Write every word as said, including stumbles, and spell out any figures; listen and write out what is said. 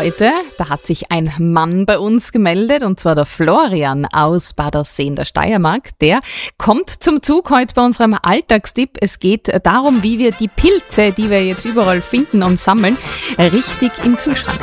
heute, da hat sich ein Mann bei uns gemeldet, und zwar der Florian aus Badersee in der Steiermark. Der kommt zum Zug heute bei unserem Alltagstipp. Es geht darum, wie wir die Pilze, die wir jetzt überall finden und sammeln, richtig im Kühlschrank